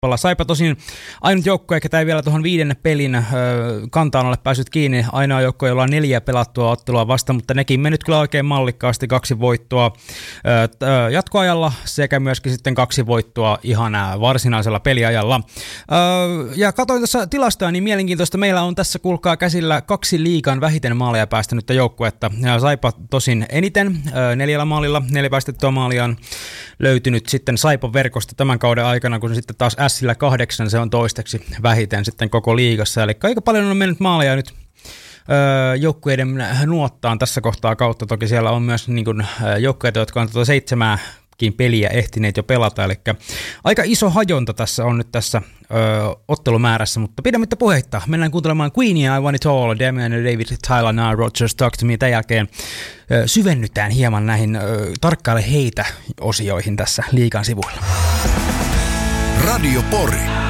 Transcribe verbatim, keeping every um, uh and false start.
Saipa tosin ainut joukko, eikä tämä ei vielä tuohon viidenne pelin ö, kantaan ole päässyt kiinni. Ainoa joukko, jolla on neljä pelattua ottelua vasta, mutta nekin mennyt kyllä oikein mallikkaasti. Kaksi voittoa ö, ö, jatkoajalla sekä myöskin sitten kaksi voittoa ihan varsinaisella peliajalla. Ö, ja katsoin tässä tilastoja, niin mielenkiintoista. Meillä on tässä, kuulkaa, käsillä kaksi liigan vähiten maaleja päästänyttä joukkuetta. Saipa tosin eniten ö, neljällä maalilla, neljä päästettyä maalia on löytynyt sitten Saipan verkosta tämän kauden aikana, kun sitten taas Sillä kahdeksan, se on toisteksi vähiten sitten koko liigassa. Eli aika paljon on mennyt maaleja nyt öö, joukkueiden nuottaan tässä kohtaa kautta. Toki siellä on myös niin kuin, joukkueita, jotka on tuota seitsemääkin peliä ehtineet jo pelata. Eli aika iso hajonta tässä on nyt tässä öö, ottelumäärässä, mutta pidemmittä puheitta. Mennään kuuntelemaan Queenia, I Want It All, Damian ja David, Tyler, Nile Rodgers, Talk to Me. Tämän jälkeen öö, syvennytään hieman näihin öö, tarkkaile heitä osioihin tässä liigan sivuilla. Radio Pori.